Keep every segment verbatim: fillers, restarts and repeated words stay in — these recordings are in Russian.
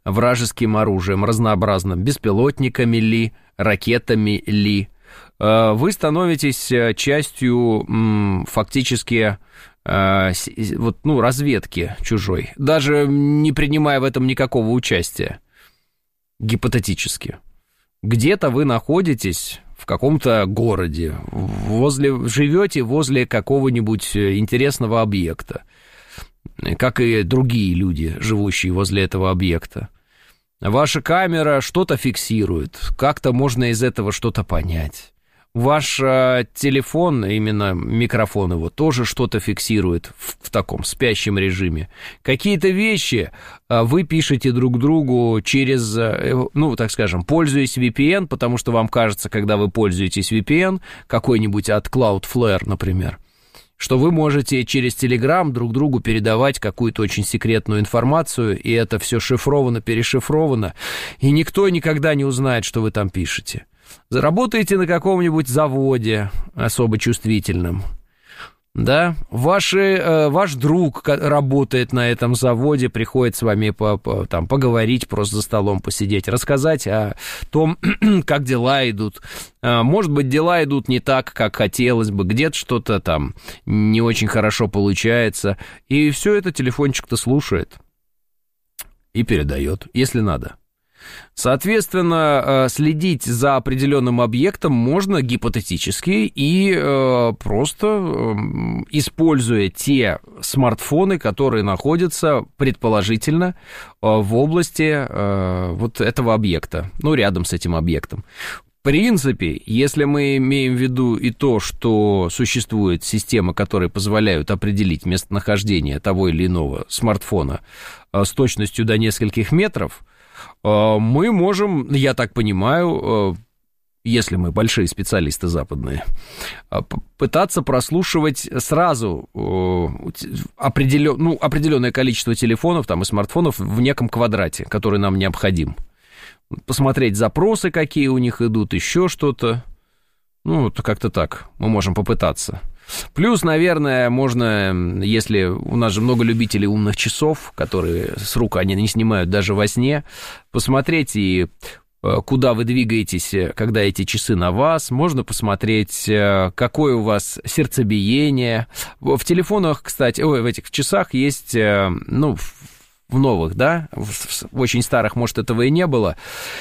вражеским оружием разнообразным, беспилотниками ли, ракетами ли, вы становитесь частью фактически вот, ну, разведки чужой, даже не принимая в этом никакого участия, гипотетически. Где-то вы находитесь в каком-то городе, возле, живете возле какого-нибудь интересного объекта, как и другие люди, живущие возле этого объекта. Ваша камера что-то фиксирует, как-то можно из этого что-то понять. Ваш э, телефон, именно микрофон его, тоже что-то фиксирует в, в таком спящем режиме. Какие-то вещи э, вы пишете друг другу через, э, ну, так скажем, пользуясь ви пи эн, потому что вам кажется, когда вы пользуетесь ви пи эн, какой-нибудь от Cloudflare, например, что вы можете через Telegram друг другу передавать какую-то очень секретную информацию, и это все шифровано, перешифровано, и никто никогда не узнает, что вы там пишете. Заработаете на каком-нибудь заводе особо чувствительном, да, Ваши, э, ваш друг работает на этом заводе, приходит с вами по, по, там, поговорить, просто за столом посидеть, рассказать о том, как дела идут. Может быть, дела идут не так, как хотелось бы, где-то что-то там не очень хорошо получается, и все это телефончик-то слушает и передает, если надо. Соответственно, следить за определенным объектом можно гипотетически и э, просто э, используя те смартфоны, которые находятся предположительно э, в области э, вот этого объекта, ну, рядом с этим объектом. В принципе, если мы имеем в виду и то, что существуют системы, которые позволяют определить местонахождение того или иного смартфона э, с точностью до нескольких метров, мы можем, я так понимаю, если мы большие специалисты западные, пытаться прослушивать сразу определен, ну, определенное количество телефонов там, и смартфонов в неком квадрате, который нам необходим. Посмотреть запросы, какие у них идут, еще что-то. Ну, как-то так мы можем попытаться. Плюс, наверное, можно, если у нас же много любителей умных часов, которые с рук они не снимают даже во сне, посмотреть и куда вы двигаетесь, когда эти часы на вас, можно посмотреть, какое у вас сердцебиение. В телефонах, кстати, ой, в этих часах есть, ну, в новых, да, в очень старых, может, этого и не было.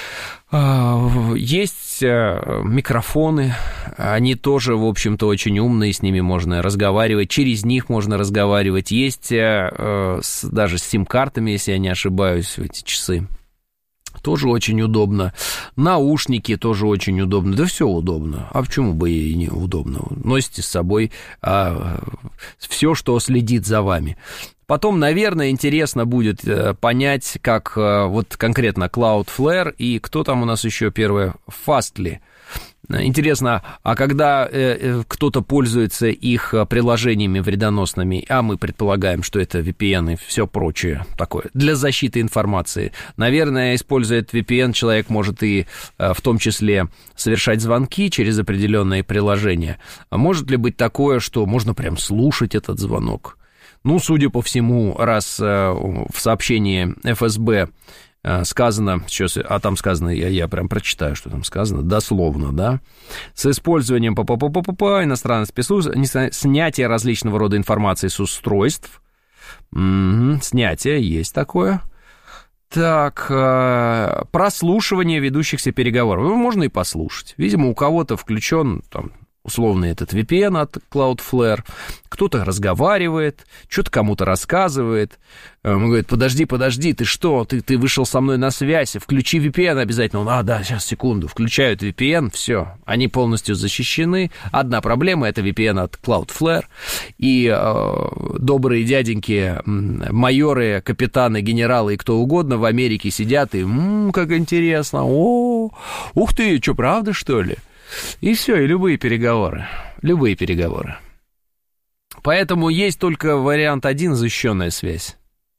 Есть микрофоны, они тоже, в общем-то, очень умные, с ними можно разговаривать, через них можно разговаривать. Есть даже с сим-картами, если я не ошибаюсь, эти часы. Тоже очень удобно. Наушники тоже очень удобно. Да все удобно. А почему бы и не удобно? Носите с собой а, все, что следит за вами. Потом, наверное, интересно будет понять, как вот конкретно Cloudflare и кто там у нас еще первое, Fastly. Интересно, а когда кто-то пользуется их приложениями вредоносными, а мы предполагаем, что это ви пи эн и все прочее такое, для защиты информации, наверное, используя ви пи эн, человек может и в том числе совершать звонки через определенные приложения. Может ли быть такое, что можно прям слушать этот звонок? Ну, судя по всему, раз в сообщении эф эс бэ сказано, сейчас, а там сказано, я, я прям прочитаю, что там сказано, дословно, да, с использованием па-па-па-па-па иностранных спецслужб, снятие различного рода информации с устройств, угу, снятие, есть такое, так, прослушивание ведущихся переговоров, ну, можно и послушать, видимо, у кого-то включен, там, условно, этот ви пи эн от Cloudflare, кто-то разговаривает, что-то кому-то рассказывает, он говорит, подожди, подожди, ты что, ты, ты вышел со мной на связь, включи ви пи эн обязательно, он, а, да, сейчас, секунду, включают ви пи эн, все, они полностью защищены, одна проблема, это ви пи эн от Cloudflare, и э, добрые дяденьки, майоры, капитаны, генералы и кто угодно в Америке сидят, и, м-м, как интересно, о, ух ты, что, правда, что ли? И все, и любые переговоры, любые переговоры. Поэтому есть только вариант один, защищенная связь.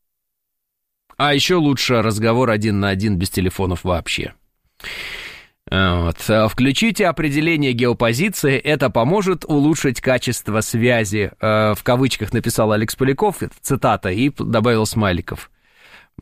А еще лучше разговор один на один без телефонов вообще. Вот. Включите определение геопозиции, это поможет улучшить качество связи. В кавычках написал Алекс Поляков, это цитата, и добавил смайликов.